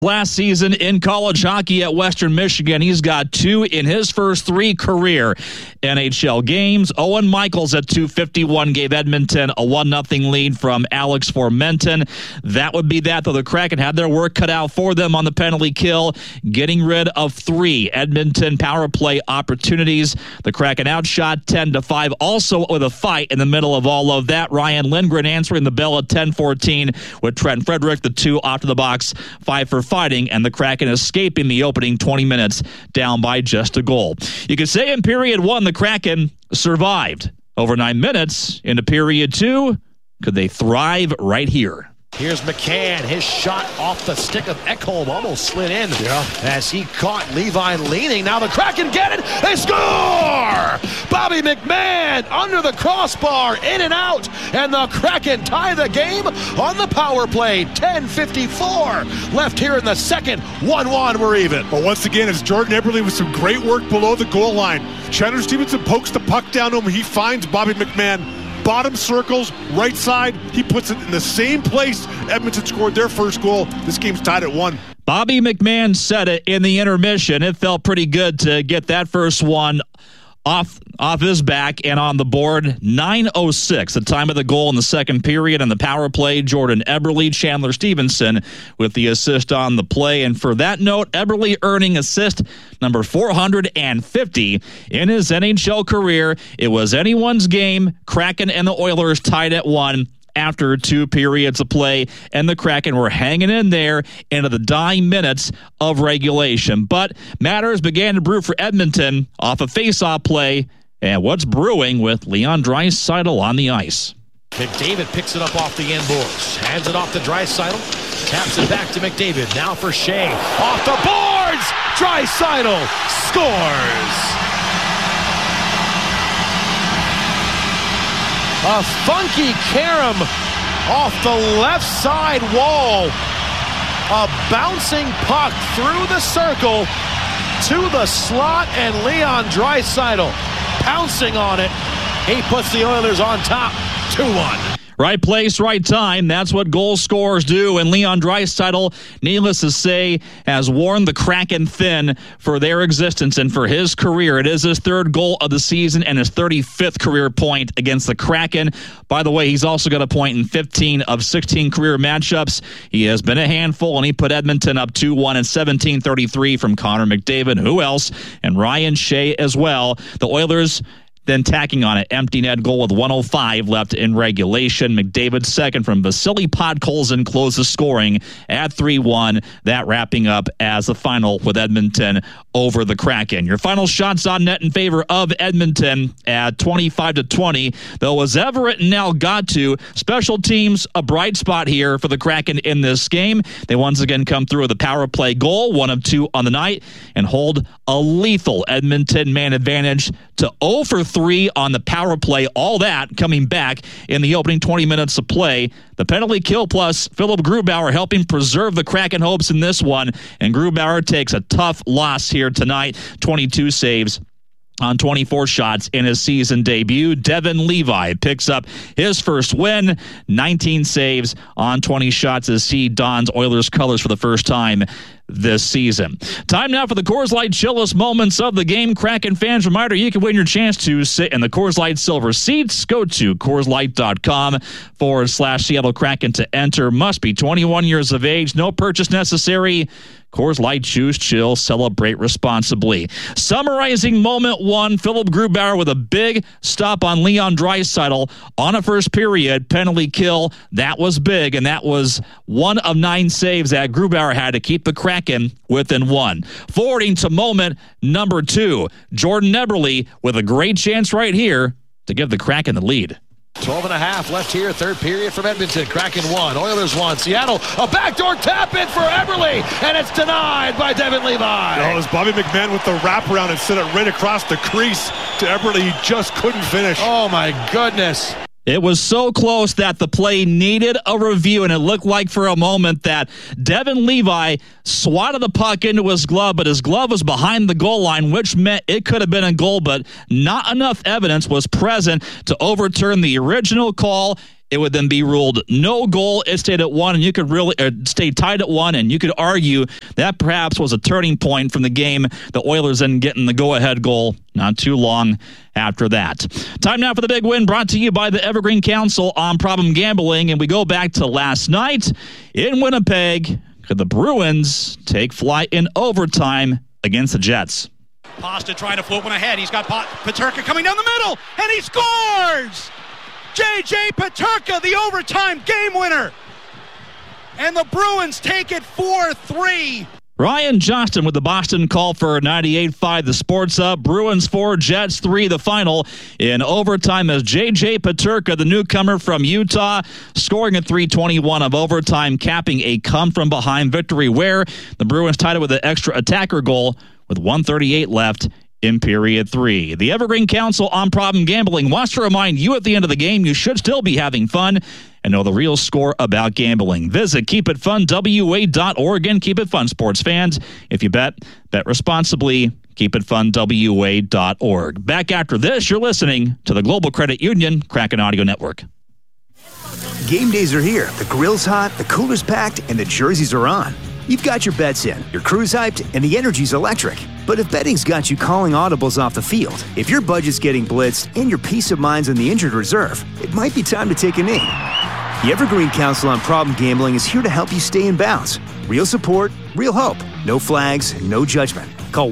Last season in college hockey at Western Michigan, he's got 2 in his first 3 career NHL games. Owen Michaels at .251 gave Edmonton a 1-0 lead from Alex Formenton. That would be that, though the Kraken had their work cut out for them on the penalty kill, getting rid of 3 Edmonton power play opportunities. The Kraken outshot 10-5, also with a fight in the middle of all of that. Ryan Lindgren answering the bell at 10-14 with Trent Frederick, the 2 off to the box, 5 for fighting, and the Kraken escaping the opening 20 minutes down by just a goal. You could say in period 1, the Kraken survived. Over 9 minutes into period 2, could they thrive right here? Here's McCann. His shot off the stick of Ekholm almost slid in as he caught Levi leaning. Now the Kraken get it. They score! Bobby McMahon under the crossbar, in and out. And the Kraken tie the game on the power play. 10:54 left here in the second. 1-1, we're even. But once again, it's Jordan Eberle with some great work below the goal line. Chandler Stevenson pokes the puck down to him. He finds Bobby McMahon. Bottom circles, right side. He puts it in the same place Edmonton scored their first goal. This game's tied at 1. Bobby McMahon said it in the intermission. It felt pretty good to get that first one off his back and on the board. 9:06, the time of the goal in the second period, and the power play, Jordan Eberle, Chandler Stevenson with the assist on the play. And for that note, Eberle earning assist number 450 in his NHL career. It was anyone's game. Kraken and the Oilers tied at 1 after 2 periods of play, and the Kraken were hanging in there into the dying minutes of regulation. But matters began to brew for Edmonton off a face-off play, and what's brewing with Leon Draisaitl on the ice. McDavid picks it up off the end boards, hands it off to Draisaitl, taps it back to McDavid. Now for Shea, off the boards, Draisaitl scores. A funky carom off the left side wall. A bouncing puck through the circle to the slot, and Leon Draisaitl pouncing on it. He puts the Oilers on top, 2-1. Right place, right time. That's what goal scorers do. And Leon Draisaitl, needless to say, has worn the Kraken thin for their existence and for his career. It is his 3rd goal of the season and his 35th career point against the Kraken. By the way, he's also got a point in 15 of 16 career matchups. He has been a handful, and he put Edmonton up 2-1 in 17:33 from Connor McDavid. Who else? And Ryan Shea as well. The Oilers then tacking on an empty net goal with 1:05 left in regulation. McDavid second from Vasily Podkolzin closes scoring at 3-1. That wrapping up as the final with Edmonton over the Kraken. Your final shots on net in favor of Edmonton at 25-20. Though as Everett now got to, special teams a bright spot here for the Kraken in this game. They once again come through with a power play goal, 1 of 2 on the night, and hold a lethal Edmonton man advantage to 0 for 3 on the power play. All that coming back in the opening 20 minutes of play. The penalty kill plus Philip Grubauer helping preserve the Kraken hopes in this one. And Grubauer takes a tough loss here tonight. 22 saves on 24 shots in his season debut. Devin Levi picks up his first win. 19 saves on 20 shots as he dons Oilers colors for the first time this season. Time now for the Coors Light chillest moments of the game. Kraken fans, reminder, you can win your chance to sit in the Coors Light silver seats. Go to CoorsLight.com/Seattle Kraken to enter. Must be 21 years of age. No purchase necessary. Coors Light, choose chill, celebrate responsibly. Summarizing moment 1, Philip Grubauer with a big stop on Leon Draisaitl on a first period penalty kill. That was big, and that was 1 of 9 saves that Grubauer had to keep the Kraken within 1. Forwarding to moment number 2, Jordan Eberle with a great chance right here to give the Kraken the lead. 12.5 left here, 3rd period from Edmonton. Kraken 1, Oilers 1. Seattle, a backdoor tap in for Eberle, and it's denied by Devin Levi. Oh, it was Bobby McMahon with the wraparound and sent it right across the crease to Eberle. He just couldn't finish. Oh, my goodness. It was so close that the play needed a review, and it looked like for a moment that Devin Levi swatted the puck into his glove, but his glove was behind the goal line, which meant it could have been a goal, but not enough evidence was present to overturn the original call. it would then be ruled no goal. It stayed at 1, and you could really stay tied at 1, and you could argue that perhaps was a turning point from the game. The Oilers then getting the go-ahead goal not too long after that. Time now for the big win, brought to you by the Evergreen Council on Problem Gambling, and we go back to last night in Winnipeg. Could the Bruins take flight in overtime against the Jets? Pasta trying to float one ahead. He's got Peterka coming down the middle, and he scores! J.J. Peterka, the overtime game winner. And the Bruins take it 4-3. Ryan Johnston with the Boston call for 98.5 The Sports Up. Bruins 4, Jets 3, the final in overtime as J.J. Peterka, the newcomer from Utah, scoring at 3:21 of overtime, capping a come-from-behind victory where the Bruins tied it with an extra attacker goal with 1:38 left in period 3. The Evergreen Council on Problem Gambling wants to remind you at the end of the game you should still be having fun and know the real score about gambling. Visit keepitfunwa.org and keep it fun, sports fans. If you bet responsibly. Keepitfunwa.org. Back after this, you're listening to the Global Credit Union Kraken Audio Network. Game days are here. The grill's hot, the cooler's packed, and the jerseys are on. You've got your bets in, your crew's hyped, and the energy's electric. But if betting's got you calling audibles off the field, if your budget's getting blitzed and your peace of mind's on the injured reserve, it might be time to take a knee. The Evergreen Council on Problem Gambling is here to help you stay in bounds. Real support, real hope. No flags, no judgment. Call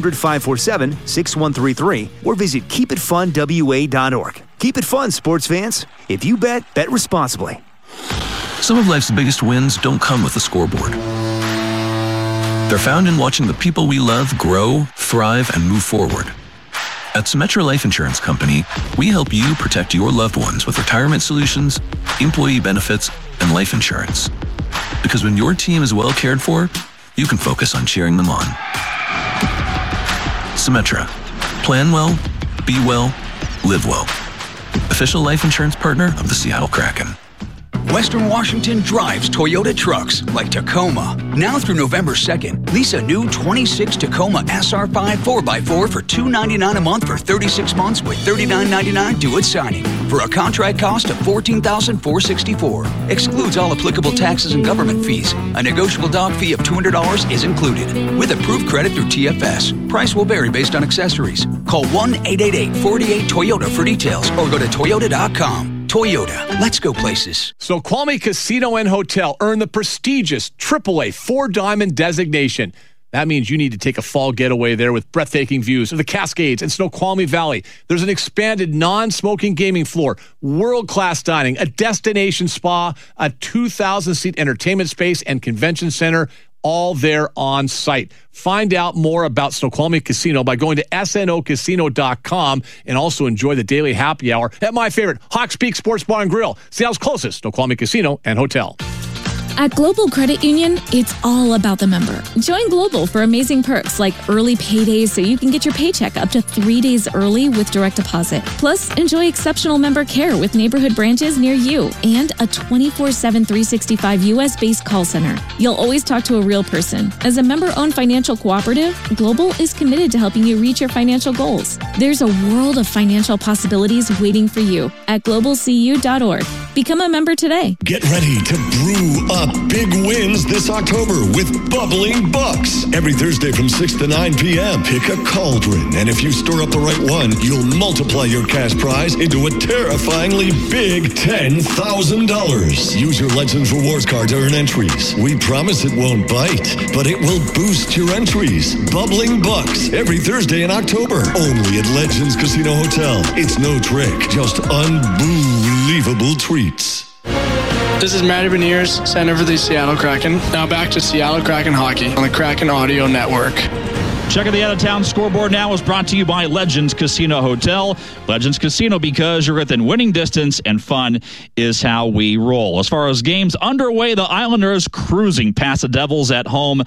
1-800-547-6133 or visit keepitfunwa.org. Keep it fun, sports fans. If you bet responsibly. Some of life's biggest wins don't come with a scoreboard. They're found in watching the people we love grow, thrive, and move forward. At Symetra Life Insurance Company, we help you protect your loved ones with retirement solutions, employee benefits, and life insurance. Because when your team is well cared for, you can focus on cheering them on. Symetra. Plan well, be well, live well. Official life insurance partner of the Seattle Kraken. Western Washington drives Toyota trucks like Tacoma. Now through November 2nd, lease a new 26 Tacoma SR5 4x4 for $299 a month for 36 months with $39.99 due at signing for a contract cost of $14,464. Excludes all applicable taxes and government fees. A negotiable dock fee of $200 is included with approved credit through TFS. Price will vary based on accessories. Call 1-888-48-TOYOTA for details or go to toyota.com. Toyota, let's go places. Snoqualmie Casino and Hotel earned the prestigious AAA 4-Diamond designation. That means you need to take a fall getaway there with breathtaking views of the Cascades and Snoqualmie Valley. There's an expanded non-smoking gaming floor, world-class dining, a destination spa, a 2,000-seat entertainment space and convention center, all there on site. Find out more about Snoqualmie Casino by going to snocasino.com and also enjoy the daily happy hour at my favorite, Hawks Peak Sports Bar and Grill, Seattle's closest Snoqualmie Casino and Hotel. At Global Credit Union, it's all about the member. Join Global for amazing perks like early paydays so you can get your paycheck up to 3 days early with direct deposit. Plus, enjoy exceptional member care with neighborhood branches near you and a 24/7 365 U.S.-based call center. You'll always talk to a real person. As a member-owned financial cooperative, Global is committed to helping you reach your financial goals. There's a world of financial possibilities waiting for you at globalcu.org. Become a member today. Get ready to brew up big wins this October with Bubbling Bucks. Every Thursday from 6 to 9 p.m., pick a cauldron. And if you stir up the right one, you'll multiply your cash prize into a terrifyingly big $10,000. Use your Legends Rewards card to earn entries. We promise it won't bite, but it will boost your entries. Bubbling Bucks, every Thursday in October. Only at Legends Casino Hotel. It's no trick, just unbelievable treats. This is Matty Beniers, center for the Seattle Kraken. Now back to Seattle Kraken hockey on the Kraken Audio Network. Checking the out-of-town scoreboard now is brought to you by Legends Casino Hotel. Legends Casino, because you're within winning distance and fun is how we roll. As far as games underway, the Islanders cruising past the Devils at home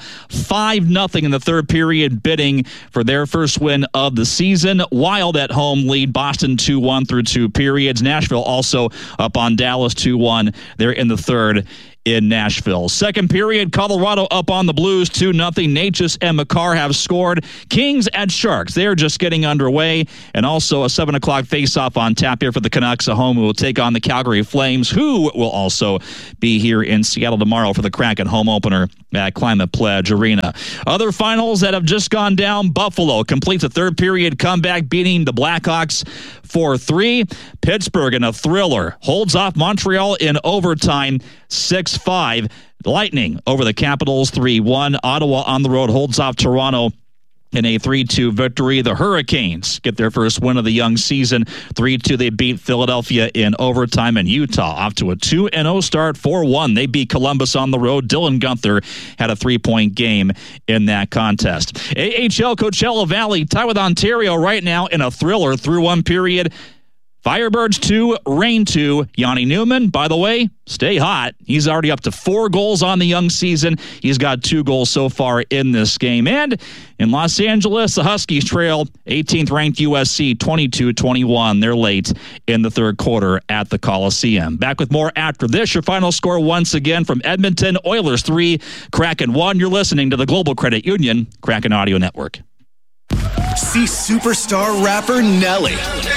5-0 in the third period, bidding for their first win of the season. Wild at home lead Boston 2-1 through 2 periods. Nashville also up on Dallas 2-1. They're in the third in Nashville. Second period, Colorado up on the Blues 2-0. Natchez and McCarr have scored. Kings at Sharks, they're just getting underway. And also a 7 o'clock face-off on tap here for the Canucks at home, who will take on the Calgary Flames, who will also be here in Seattle tomorrow for the Kraken home opener at Climate Pledge Arena. Other finals that have just gone down, Buffalo completes a third period comeback, beating the Blackhawks 4-3. Pittsburgh in a thriller holds off Montreal in overtime 6-5. Lightning over the Capitals 3-1. Ottawa on the road holds off Toronto in a 3-2 victory. The Hurricanes get their first win of the young season. 3-2, they beat Philadelphia in overtime. And Utah off to a 2-0 start, 4-1. They beat Columbus on the road. Dylan Guenther had a 3-point game in that contest. AHL Coachella Valley tied with Ontario right now in a thriller through one period. Firebirds 2, Reign 2. Yanni Newman, by the way, stay hot. He's already up to 4 goals on the young season. He's got 2 goals so far in this game. And in Los Angeles, the Huskies trail 18th ranked USC 22-21. They're late in the third quarter at the Coliseum. Back with more after this. Your final score once again from Edmonton, Oilers 3, Kraken 1. You're listening to the Global Credit Union Kraken Audio Network. See superstar rapper Nelly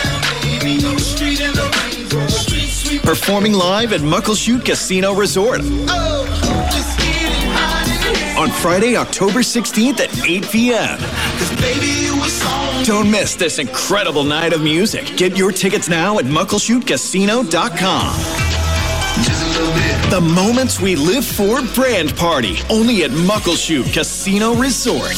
performing live at Muckleshoot Casino Resort on Friday, October 16th at 8 p.m. Don't miss this incredible night of music. Get your tickets now at muckleshootcasino.com. The moments we live for brand party, only at Muckleshoot Casino Resort.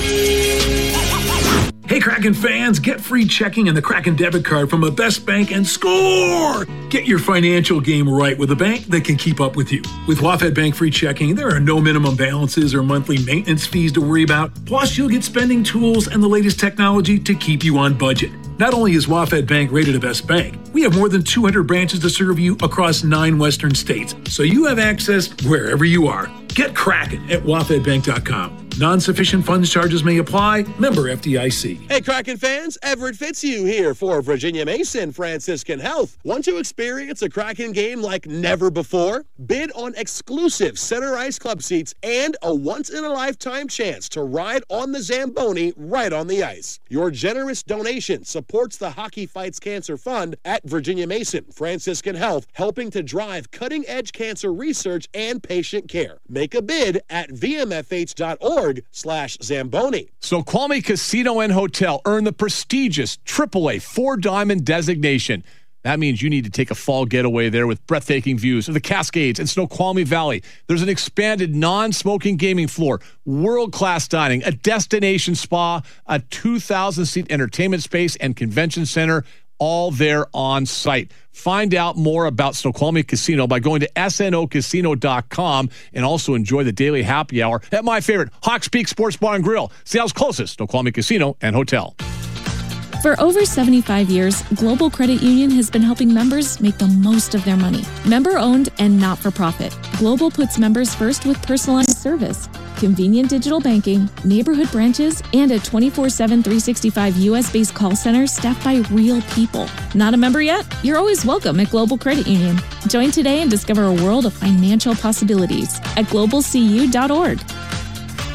Hey, Kraken fans, get free checking and the Kraken debit card from a Best Bank and score! Get your financial game right with a bank that can keep up with you. With WaFd Bank free checking, there are no minimum balances or monthly maintenance fees to worry about. Plus, you'll get spending tools and the latest technology to keep you on budget. Not only is WaFd Bank rated a best bank, we have more than 200 branches to serve you across 9 western states, so you have access wherever you are. Get Kraken at wafdbank.com. Non-sufficient funds charges may apply. Member FDIC. Hey, Kraken fans, Everett Fitzhugh here for Virginia Mason Franciscan Health. Want to experience a Kraken game like never before? Bid on exclusive Center Ice Club seats and a once-in-a-lifetime chance to ride on the Zamboni right on the ice. Your generous donation supports the Hockey Fights Cancer Fund at Virginia Mason Franciscan Health, helping to drive cutting-edge cancer research and patient care. Make a bid at vmfh.org/Zamboni. Snoqualmie Casino and Hotel earned the prestigious AAA 4-Diamond designation. That means you need to take a fall getaway there with breathtaking views of the Cascades and Snoqualmie Valley. There's an expanded non-smoking gaming floor, world-class dining, a destination spa, a 2,000-seat entertainment space and convention center, all there on site. Find out more about Snoqualmie Casino by going to snocasino.com and also enjoy the daily happy hour at my favorite, Hawks Peak Sports Bar and Grill, Seattle's closest Snoqualmie Casino and Hotel. For over 75 years, Global Credit Union has been helping members make the most of their money. Member-owned and not-for-profit, Global puts members first with personalized service, convenient digital banking, neighborhood branches, and a 24/7, 365 U.S.-based call center staffed by real people. Not a member yet? You're always welcome at Global Credit Union. Join today and discover a world of financial possibilities at globalcu.org.